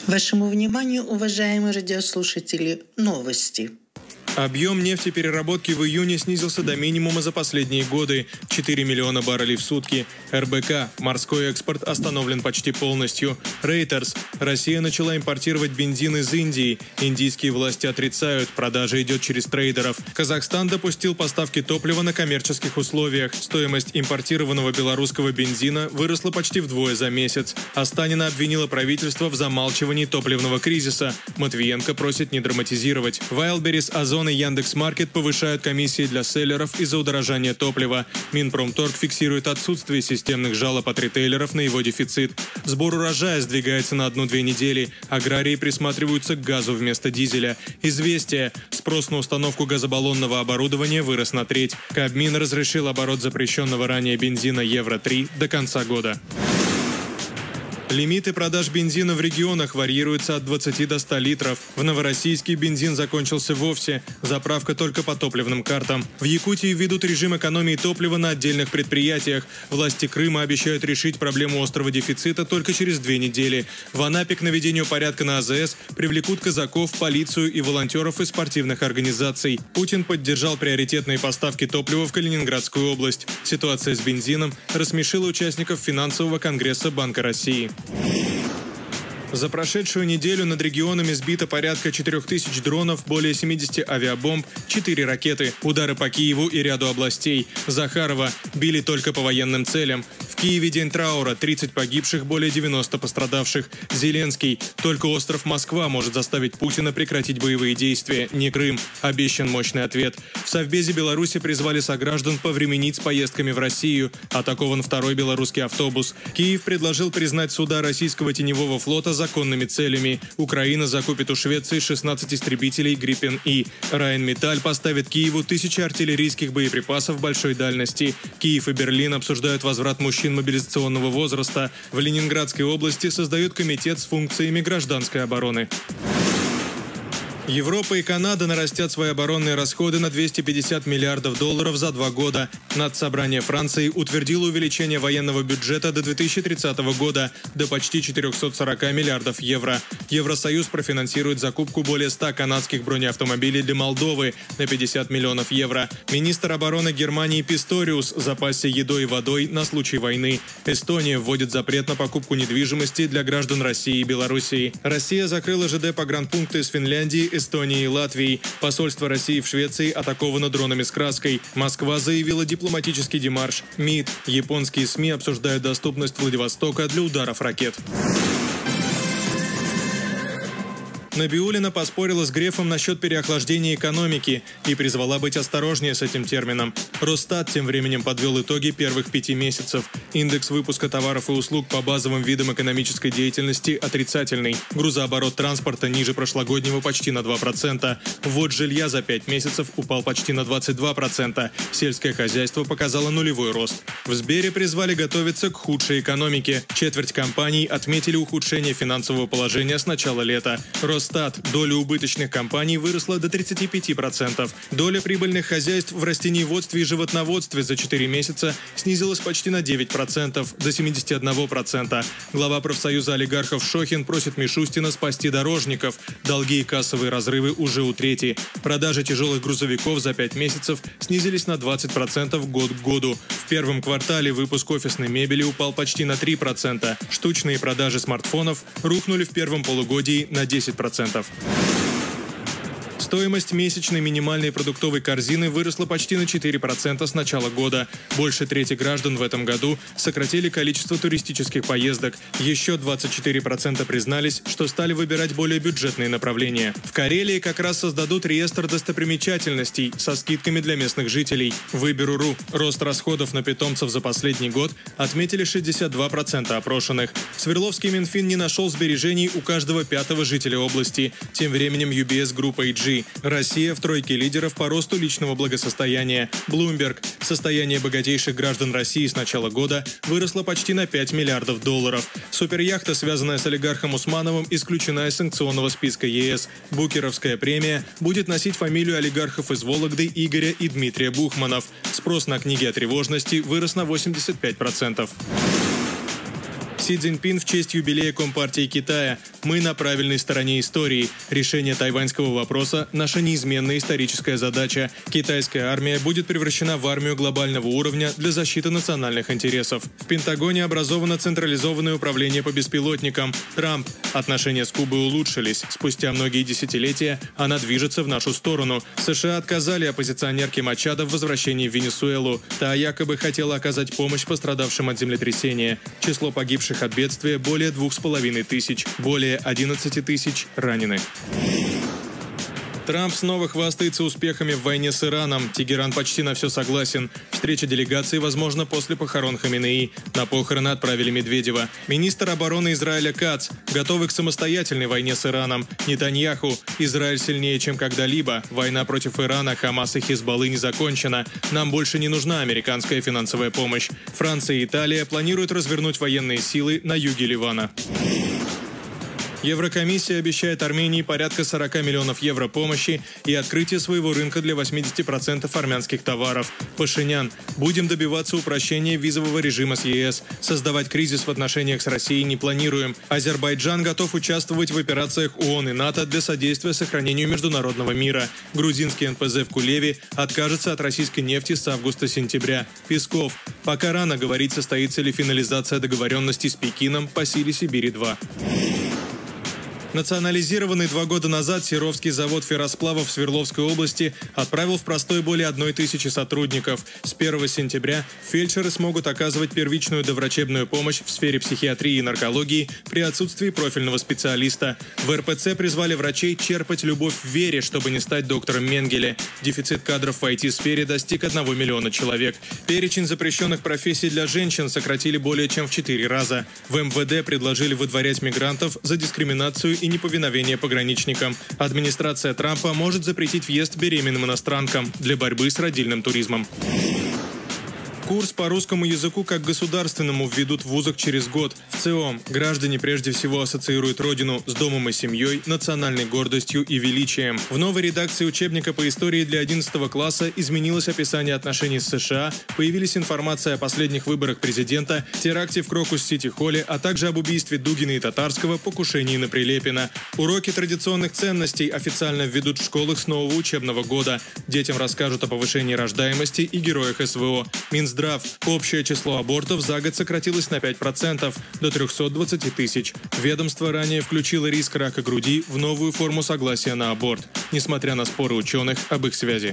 Вашему вниманию, уважаемые радиослушатели, новости. Объем нефтепереработки в июне снизился до минимума за последние годы – 4 миллиона баррелей в сутки. РБК – морской экспорт остановлен почти полностью. Reuters – Россия начала импортировать бензин из Индии. Индийские власти отрицают, продажа идет через трейдеров. Казахстан допустил поставки топлива на коммерческих условиях. Стоимость импортированного белорусского бензина выросла почти вдвое за месяц. Останина обвинила правительство в замалчивании топливного кризиса. Матвиенко просит не драматизировать. Wildberries, Озон и Яндекс.Маркет повышают комиссии для селлеров из-за удорожания топлива. Минпромторг фиксирует отсутствие системных жалоб от ритейлеров на его дефицит. Сбор урожая сдвигается на 1-2 недели. Аграрии присматриваются к газу вместо дизеля. Известия. Спрос на установку газобаллонного оборудования вырос на треть. Кабмин разрешил оборот запрещенного ранее бензина Евро-3 до конца года. Лимиты продаж бензина в регионах варьируются от 20 до 100 литров. В Новороссийске бензин закончился вовсе. Заправка только по топливным картам. В Якутии введут режим экономии топлива на отдельных предприятиях. Власти Крыма обещают решить проблему острого дефицита только через 2 недели. В Анапе к наведению порядка на АЗС привлекут казаков, полицию и волонтеров из спортивных организаций. Путин поддержал приоритетные поставки топлива в Калининградскую область. Ситуация с бензином рассмешила участников финансового конгресса Банка России. За прошедшую неделю над регионами сбито порядка 4000 дронов, более 70 авиабомб, 4 ракеты, удары по Киеву и ряду областей. Захарова били только по военным целям. В Киеве день траура, 30 погибших, более 90 пострадавших. Зеленский: только остров Москва может заставить Путина прекратить боевые действия, не Крым. Обещан мощный ответ. В Совбезе Беларуси призвали сограждан повременить с поездками в Россию. Атакован второй белорусский автобус. Киев предложил признать суда российского теневого флота законными целями. Украина закупит у Швеции 16 истребителей «Гриппен-И». Райнметаль поставит Киеву 1000 артиллерийских боеприпасов большой дальности. Киев и Берлин обсуждают возврат мужчин мобилизационного возраста. В Ленинградской области создают комитет с функциями гражданской обороны. Европа и Канада нарастят свои оборонные расходы на 250 миллиардов долларов за 2 года. Надсобрание Франции утвердило увеличение военного бюджета до 2030 года до почти 440 миллиардов евро. Евросоюз профинансирует закупку более 100 канадских бронеавтомобилей для Молдовы на 50 миллионов евро. Министр обороны Германии Писториус запасся едой и водой на случай войны. Эстония вводит запрет на покупку недвижимости для граждан России и Белоруссии. Россия закрыла ЖД-погранпункты с Финляндией, Эстонией и Латвией. Посольство России в Швеции атаковано дронами с краской. Москва заявила дипломатический демарш. МИД. Японские СМИ обсуждают доступность Владивостока для ударов ракет. Набиуллина поспорила с Грефом насчет переохлаждения экономики и призвала быть осторожнее с этим термином. Росстат тем временем подвел итоги первых 5 месяцев. Индекс выпуска товаров и услуг по базовым видам экономической деятельности отрицательный. Грузооборот транспорта ниже прошлогоднего почти на 2%. Ввод жилья за 5 месяцев упал почти на 22%. Сельское хозяйство показало нулевой рост. В Сбере призвали готовиться к худшей экономике. Четверть компаний отметили ухудшение финансового положения с начала лета. Росстат: доля убыточных компаний выросла до 35%. Доля прибыльных хозяйств в растениеводстве и животноводстве за 4 месяца снизилась почти на 9%, до 71%. Глава профсоюза олигархов Шохин просит Мишустина спасти дорожников. Долги и кассовые разрывы уже у трети. Продажи тяжелых грузовиков за 5 месяцев снизились на 20% год к году. В первом квартале выпуск офисной мебели упал почти на 3%. Штучные продажи смартфонов рухнули в первом полугодии на 10%. Стоимость месячной минимальной продуктовой корзины выросла почти на 4% с начала года. Больше трети граждан в этом году сократили количество туристических поездок. Еще 24% признались, что стали выбирать более бюджетные направления. В Карелии как раз создадут реестр достопримечательностей со скидками для местных жителей. Выберу.ру. Рост расходов на питомцев за последний год отметили 62% опрошенных. Свердловский Минфин не нашел сбережений у каждого 5-го жителя области. Тем временем UBS Group AG. Россия в тройке лидеров по росту личного благосостояния. Bloomberg. Состояние богатейших граждан России с начала года выросло почти на 5 миллиардов долларов. Суперяхта, связанная с олигархом Усмановым, исключена из санкционного списка ЕС. Букеровская премия будет носить фамилию олигархов из Вологды Игоря и Дмитрия Бухманов. Спрос на книги о тревожности вырос на 85%. Си Цзиньпин в честь юбилея Компартии Китая. Мы на правильной стороне истории. Решение тайваньского вопроса – наша неизменная историческая задача. Китайская армия будет превращена в армию глобального уровня для защиты национальных интересов. В Пентагоне образовано централизованное управление по беспилотникам. Трамп. Отношения с Кубой улучшились. Спустя многие десятилетия она движется в нашу сторону. США отказали оппозиционерке Мачадо в возвращении в Венесуэлу. Та якобы хотела оказать помощь пострадавшим от землетрясения. Число погибших от бедствия более 2500, более 11 тысяч ранены. Трамп снова хвастается успехами в войне с Ираном. Тегеран почти на все согласен. Встреча делегации возможна после похорон Хаминеи. На похороны отправили Медведева. Министр обороны Израиля Кац. Готовы к самостоятельной войне с Ираном. Нетаньяху. Израиль сильнее, чем когда-либо. Война против Ирана, Хамас и Хизбаллы не закончена. Нам больше не нужна американская финансовая помощь. Франция и Италия планируют развернуть военные силы на юге Ливана. Еврокомиссия обещает Армении порядка 40 миллионов евро помощи и открытие своего рынка для 80% армянских товаров. Пашинян. Будем добиваться упрощения визового режима с ЕС. Создавать кризис в отношениях с Россией не планируем. Азербайджан готов участвовать в операциях ООН и НАТО для содействия сохранению международного мира. Грузинский НПЗ в Кулеве откажется от российской нефти с августа-сентября. Песков. Пока рано говорить, состоится ли финализация договоренности с Пекином по силе Сибири-2. Национализированный 2 года назад Серовский завод ферросплавов в Свердловской области отправил в простой более 1000 сотрудников. С 1 сентября фельдшеры смогут оказывать первичную доврачебную помощь в сфере психиатрии и наркологии при отсутствии профильного специалиста. В РПЦ призвали врачей черпать любовь в вере, чтобы не стать доктором Менгеле. Дефицит кадров в IT-сфере достиг 1 миллиона человек. Перечень запрещенных профессий для женщин сократили более чем в 4 раза. В МВД предложили выдворять мигрантов за дискриминацию и неповиновение пограничникам. Администрация Трампа может запретить въезд беременным иностранкам для борьбы с родильным туризмом. Курс по русскому языку как государственному введут в вузах через год. В ЦИОМ граждане прежде всего ассоциируют родину с домом и семьей, национальной гордостью и величием. В новой редакции учебника по истории для 11 класса изменилось описание отношений с США, появились информация о последних выборах президента, теракте в Крокус-Сити-Холле, а также об убийстве Дугина и Татарского, покушении на Прилепина. Уроки традиционных ценностей официально введут в школах с нового учебного года. Детям расскажут о повышении рождаемости и героях СВО. Минздрав. Общее число абортов за год сократилось на 5%, до 320 тысяч. Ведомство ранее включило риск рака груди в новую форму согласия на аборт, несмотря на споры ученых об их связи.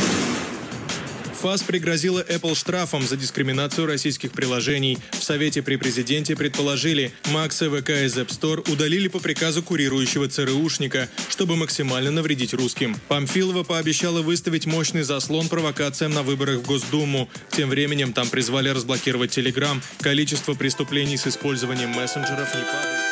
ФАС пригрозила Apple штрафом за дискриминацию российских приложений. В Совете при президенте предположили, Макс, ВК из App Store удалили по приказу курирующего ЦРУшника, чтобы максимально навредить русским. Памфилова пообещала выставить мощный заслон провокациям на выборах в Госдуму. Тем временем там призвали разблокировать Telegram. Количество преступлений с использованием мессенджеров не падает.